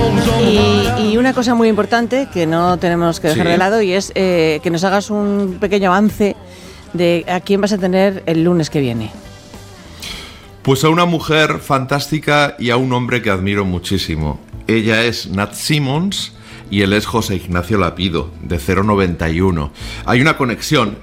Y una cosa muy importante que no tenemos que dejar de lado, y es que nos hagas un pequeño avance de a quién vas a tener el lunes que viene. Pues a una mujer fantástica y a un hombre que admiro muchísimo. Ella es Nat Simmons y él es José Ignacio Lapido, de 091. Hay una conexión.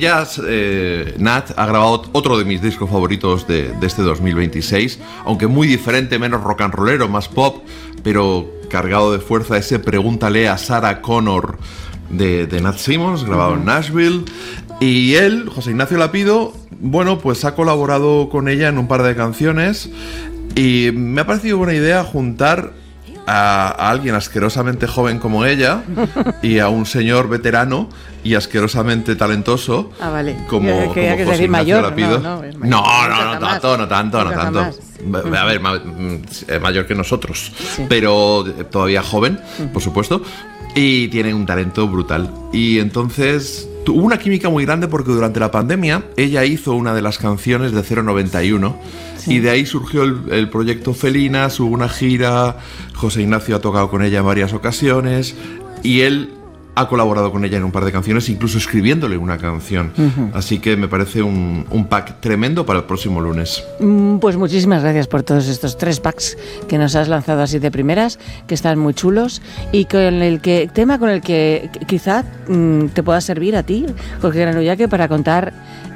Nat ha grabado otro de mis discos favoritos de este 2026, aunque muy diferente, menos rock and rollero, más pop, pero cargado de fuerza, ese Pregúntale a Sarah Connor de Nat Simmons, grabado en Nashville. Y él, José Ignacio Lapido, bueno, pues ha colaborado con ella en un par de canciones y me ha parecido buena idea juntar a alguien asquerosamente joven como ella y a un señor veterano y asquerosamente talentoso como José Ignacio mayor, Lapido. No tanto. Jamás. A ver, mayor que nosotros, pero todavía joven, por supuesto, y tiene un talento brutal. Y entonces hubo una química muy grande porque durante la pandemia ella hizo una de las canciones de 091 y de ahí surgió el proyecto Felinas. Hubo una gira, José Ignacio ha tocado con ella en varias ocasiones y él ha colaborado con ella en un par de canciones, incluso escribiéndole una canción. Así que me parece un pack tremendo para el próximo lunes. Pues muchísimas gracias por todos estos 3 packs que nos has lanzado así de primeras, que están muy chulos y tema con el que quizá te pueda servir a ti, Jorge Granullaque, para contar.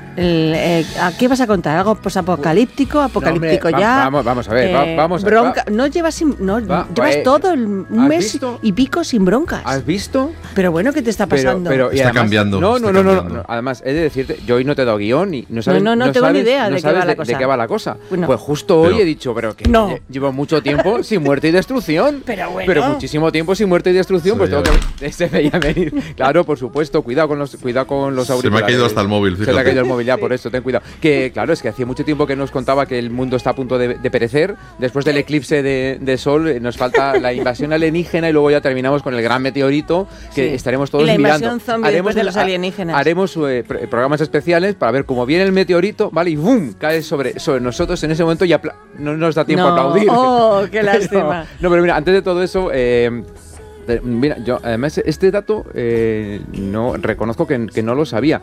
¿A qué vas a contar? ¿Algo posapocalíptico? ¿Apocalíptico ya? Vamos a ver, vamos a ver. Bronca. No llevas todo un mes visto? y pico sin broncas. ¿Has visto? Pero bueno, ¿qué te está pasando? Está cambiando. No. Además, he de decirte, yo hoy no te he dado guión y no sabes. No tengo ni idea de qué va la cosa. ¿De qué va la cosa? Bueno, pues justo hoy he dicho, pero que llevo mucho tiempo sin muerte y destrucción. Pero muchísimo tiempo sin muerte y destrucción, pues tengo que se veía venir. Claro, por supuesto, cuidado con los auriculares. Se me ha caído hasta el móvil, fíjate. Se le ha caído el móvil. Ya, por eso, ten cuidado. Que claro, es que hacía mucho tiempo que nos contaba que el mundo está a punto de perecer. Después del eclipse de sol, nos falta la invasión alienígena y luego ya terminamos con el gran meteorito que estaremos todos mirando. Y la invasión zombie después de los alienígenas. Haremos programas especiales para ver cómo viene el meteorito, ¿vale? Y ¡bum! Cae sobre nosotros en ese momento y no nos da tiempo a aplaudir. ¡Oh, qué lástima! Pero mira, antes de todo eso... mira, yo además este dato no reconozco que no lo sabía.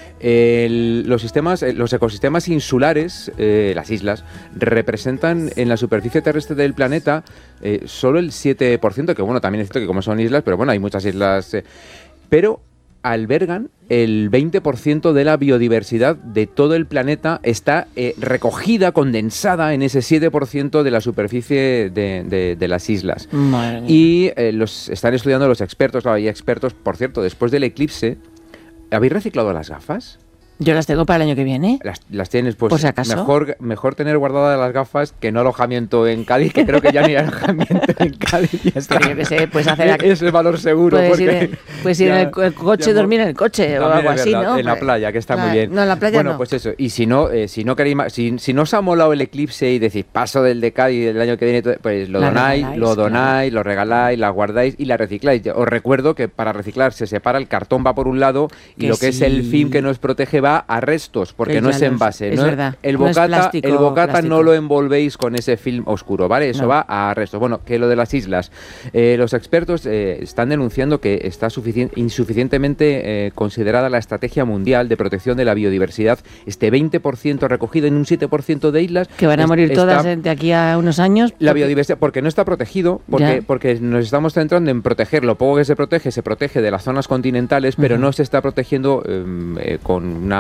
Los ecosistemas insulares, las islas, representan en la superficie terrestre del planeta solo el 7%, que bueno, también es cierto que como son islas, pero bueno, hay muchas islas, pero albergan el 20% de la biodiversidad de todo el planeta, está recogida, condensada en ese 7% de la superficie de las islas. Y los están estudiando los expertos, claro, hay expertos, por cierto, después del eclipse. ¿Habéis reciclado las gafas? Yo las tengo para el año que viene. Las tienes, pues por si acaso. Mejor tener guardadas las gafas que no alojamiento en Cádiz, que creo que ya no hay alojamiento en Cádiz. Ya está. Pero yo qué sé, puedes hacer es el valor seguro. Puedes ir en el coche, dormir en el coche o algo así, ¿no? En la playa, que está muy bien. No, en la playa bueno, no. Pues eso. Y si no queréis, si no os ha molado el eclipse y decís paso del de Cádiz el año que viene, pues lo donáis, lo regaláis, la guardáis y la recicláis. Os recuerdo que para reciclar se separa, el cartón va por un lado y lo que es el film que nos protege va a restos, porque no es envase. Es verdad. El bocata no lo envolvéis con ese film oscuro, ¿vale? Eso va a restos. Bueno, que lo de las islas. Los expertos están denunciando que está insuficientemente considerada la estrategia mundial de protección de la biodiversidad. Este 20% recogido en un 7% de islas. Que van a morir todas de aquí a unos años. La biodiversidad, porque no está protegido, porque nos estamos centrando en proteger lo poco que se protege de las zonas continentales, pero no se está protegiendo con